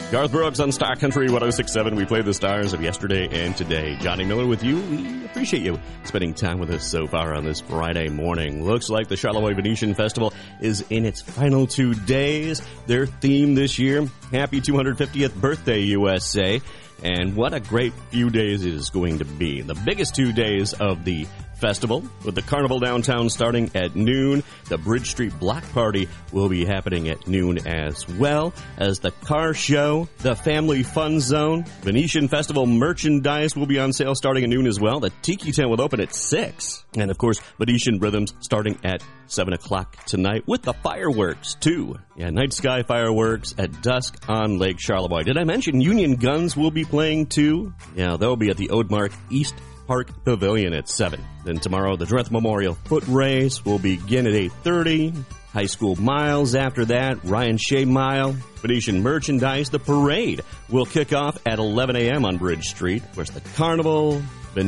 Garth Brooks on Star Country 106.7. We played the stars of yesterday and today. Johnny Miller with you. We appreciate you spending time with us so far on this Friday morning. Looks like the Charlevoix Venetian Festival is in its final 2 days. Their theme this year, Happy 250th Birthday, USA. And what a great few days it is going to be. The biggest 2 days of the festival, with the carnival downtown starting at noon. The Bridge Street Block Party will be happening at noon as well as the car show, the Family Fun Zone. Venetian Festival merchandise will be on sale starting at noon as well. The Tiki Tent will open at 6. And, of course, Venetian Rhythms starting at 7 o'clock tonight with the fireworks, too. Yeah, night sky fireworks at dusk on Lake Charlevoix. Did I mention Union Guns will be playing, too? Yeah, they'll be at the Odemark East Park Pavilion at 7. Then tomorrow, the Dreth Memorial Foot Race will begin at 8:30. High School Miles after that, Ryan Shea Mile, Venetian Merchandise. The parade will kick off at 11 a.m. on Bridge Street. Of course, the Carnival,